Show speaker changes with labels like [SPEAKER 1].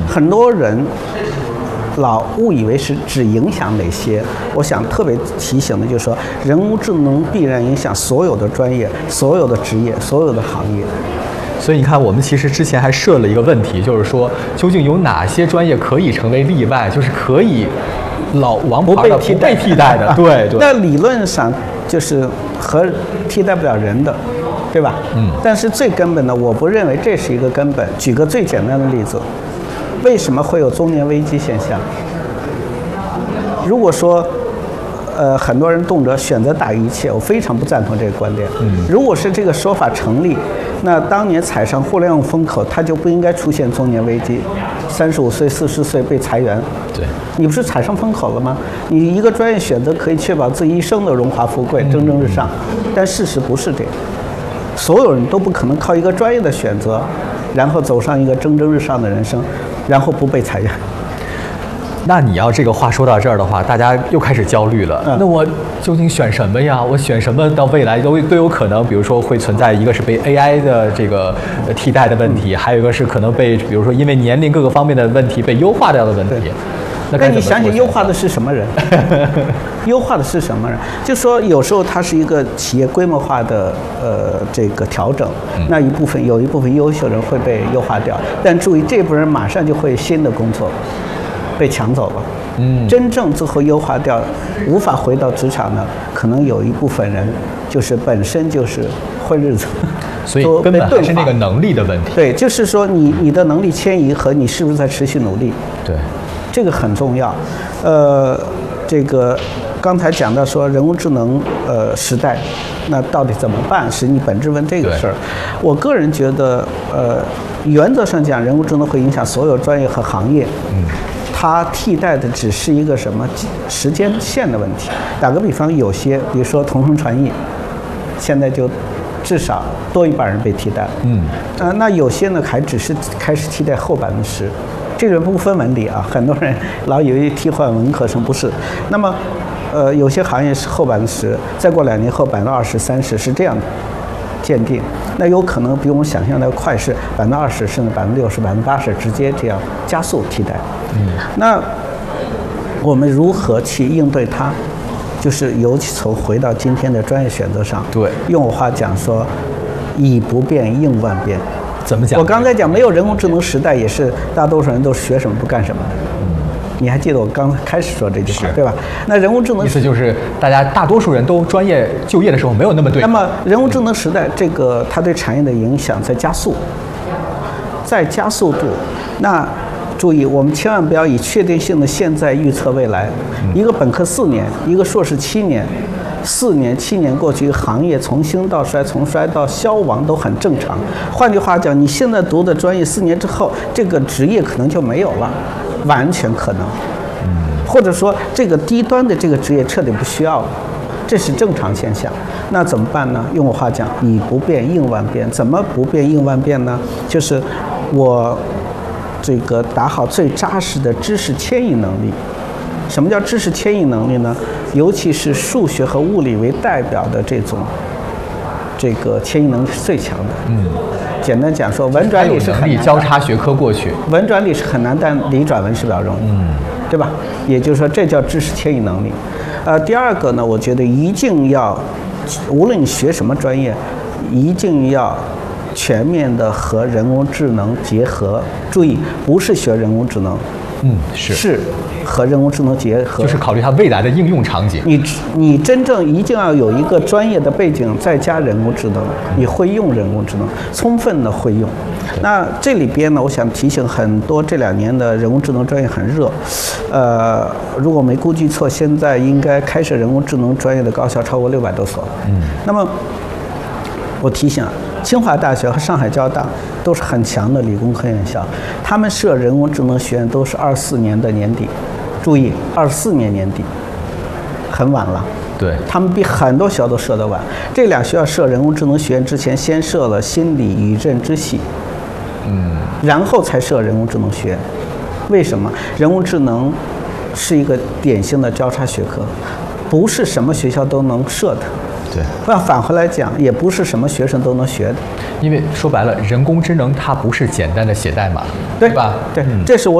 [SPEAKER 1] 很多人老误以为是只影响哪些，我想特别提醒的就是说，人工智能必然影响所有的专业、所有的职业、所有的行业。
[SPEAKER 2] 所以你看，我们其实之前还设了一个问题，就是说，究竟有哪些专业可以成为例外，就是可以老王牌的不被替代的？对对。
[SPEAKER 1] 那理论上就是和替代不了人的，对吧？但是最根本的，我不认为这是一个根本。举个最简单的例子，为什么会有中年危机现象？如果说很多人动辄选择大于一切，我非常不赞同这个观点。如果是这个说法成立，那当年踩上互联网风口，它就不应该出现中年危机，35岁、40岁被裁员。
[SPEAKER 2] 对，
[SPEAKER 1] 你不是踩上风口了吗？你一个专业选择可以确保自己一生的荣华富贵、蒸蒸日上，但事实不是这样。所有人都不可能靠一个专业的选择，然后走上一个蒸蒸日上的人生，然后不被裁员。
[SPEAKER 2] 那你要这个话说到这儿的话，大家又开始焦虑了。那我究竟选什么呀？我选什么到未来都有可能，比如说会存在一个是被 AI 的这个替代的问题，还有一个是可能被比如说因为年龄各个方面的问题被优化掉的问题。
[SPEAKER 1] 那你想想，优化的是什么人？优化的是什么人？就说有时候它是一个企业规模化的这个调整，那有一部分优秀人会被优化掉，但注意这部分人马上就会新的工作被抢走了。真正最后优化掉无法回到职场的，可能有一部分人就是本身就是混日子，
[SPEAKER 2] 所以根本还是那个能力的问题。
[SPEAKER 1] 对，就是说你的能力迁移和你是不是在持续努力。
[SPEAKER 2] 对。
[SPEAKER 1] 这个很重要，这个刚才讲到说人工智能时代，那到底怎么办？是你本质问这个事儿。我个人觉得，原则上讲，人工智能会影响所有专业和行业。它替代的只是一个什么时间线的问题。打个比方，有些比如说同声传译，现在就至少多一半人被替代了。那有些呢还只是开始替代后10%。这个不分文理啊，很多人老以为替换文科生不是。那么，有些行业是后10%，再过2年后20%、30%是这样鉴定。那有可能比我们想象的快，是20%甚至60%、80%直接这样加速替代。那我们如何去应对它？就是尤其从回到今天的专业选择上，
[SPEAKER 2] 对，
[SPEAKER 1] 用我话讲说，以不变应万变。
[SPEAKER 2] 怎么讲？
[SPEAKER 1] 我刚才讲，没有人工智能时代，也是大多数人都是学什么不干什么。你还记得我刚开始说这句话对吧？那人工智能
[SPEAKER 2] 意思就是大多数人都专业就业的时候没有那么对。
[SPEAKER 1] 那么人工智能时代，这个它对产业的影响在加速，在加速度。那注意，我们千万不要以确定性的现在预测未来。一个本科4年，一个硕士7年。4年、7年过去，行业从兴到衰，从衰到消亡都很正常。换句话讲，你现在读的专业4年之后，这个职业可能就没有了，完全可能。或者说，这个低端的这个职业彻底不需要了，这是正常现象。那怎么办呢？用我话讲，以不变应万变。怎么不变应万变呢？就是我这个打好最扎实的知识迁移能力。什么叫知识迁移能力呢？尤其是数学和物理为代表的这个迁移能力是最强的。简单讲说，文转理是很难
[SPEAKER 2] 交叉学科过去，
[SPEAKER 1] 文转理是很难，但理转文是比较容易，对吧？也就是说，这叫知识迁移能力。第二个呢，我觉得一定要，无论你学什么专业，一定要全面的和人工智能结合。注意，不是学人工智能，是和人工智能结合，
[SPEAKER 2] 就是考虑它未来的应用场景。
[SPEAKER 1] 你真正一定要有一个专业的背景，再加人工智能，你会用人工智能，充分的会用。那这里边呢，我想提醒很多，这2年的人工智能专业很热。如果没估计错，现在应该开设人工智能专业的高校超过600多所。那么我提醒啊，清华大学和上海交大都是很强的理工科院校，他们设人工智能学院都是24年的年底。注意，24年年底，很晚了。
[SPEAKER 2] 对，
[SPEAKER 1] 他们比很多学校都设得晚。这2学校设人工智能学院之前，先设了心理与认知系，然后才设人工智能学院。为什么？人工智能是一个典型的交叉学科，不是什么学校都能设的。
[SPEAKER 2] 对，
[SPEAKER 1] 那返回来讲，也不是什么学生都能学的。
[SPEAKER 2] 因为说白了，人工智能它不是简单的写代码，
[SPEAKER 1] 对
[SPEAKER 2] 吧？
[SPEAKER 1] 对，这是我